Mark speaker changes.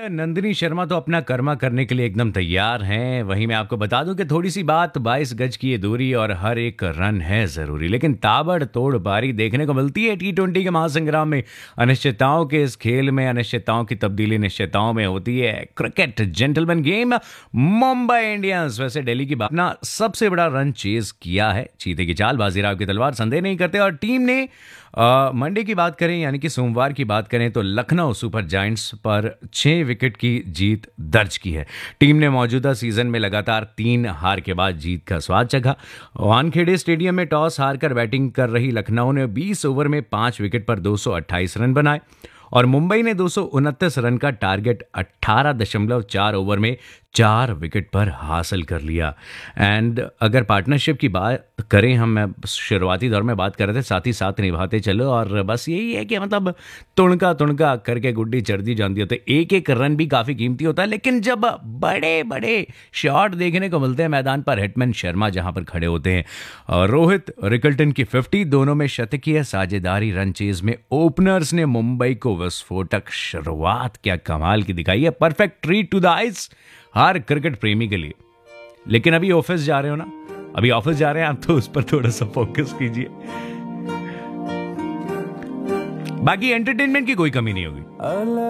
Speaker 1: नंदिनी शर्मा तो अपना कर्मा करने के लिए एकदम तैयार हैं। वहीं मैं आपको बता दूं कि थोड़ी सी बात, 22 गज की ये दूरी और हर एक रन है ज़रूरी, लेकिन ताबड़तोड़ बारी देखने को मिलती है T20 के महासंग्राम में। अनिश्चितताओं के इस खेल में अनिश्चितताओं की तब्दीली निश्चितताओं में होती है। Cricket gentleman game. Mumbai Indians वैसे दिल्ली की बात ना सबसे बड़ा रन चेज किया है। चीते की चाल, बाजीराव की तलवार, संदेह नहीं करते। और टीम ने मंडे की बात करें यानी कि सोमवार की बात करें तो लखनऊ सुपर जायंट्स पर 6 विकेट की जीत दर्ज की है। टीम ने मौजूदा सीजन में लगातार 3 हार के बाद जीत का स्वाद चखा। वानखेड़े स्टेडियम में टॉस हारकर बैटिंग कर रही लखनऊ ने 20 ओवर में 5 विकेट पर 228 रन बनाए और मुंबई ने 229 रन का टारगेट 18.4 ओवर में 4 विकेट पर हासिल कर लिया। एंड अगर पार्टनरशिप की बात करें, हम शुरुआती दौर में बात कर रहे थे साथ ही साथ निभाते चलो, और बस यही है कि मतलब तुणका तुणका करके गुड्डी चढ़ती जानती होती है। एक एक रन भी काफ़ी कीमती होता है, लेकिन जब बड़े बड़े शॉट देखने को मिलते हैं मैदान पर, हिटमैन शर्मा जहां पर खड़े होते हैं, रोहित रिकल्टन की 50 दोनों में शतकीय साझेदारी रन चेज में ओपनर्स ने मुंबई को विस्फोटक शुरुआत क्या कमाल की दिखाई है। Perfect treat to the eyes her cricket प्रेमी के लिए। लेकिन अभी ऑफिस जा रहे हो ना, अभी ऑफिस जा रहे हैं आप, तो उस पर थोड़ा सा फोकस कीजिए। बाकी एंटरटेनमेंट की कोई कमी नहीं होगी।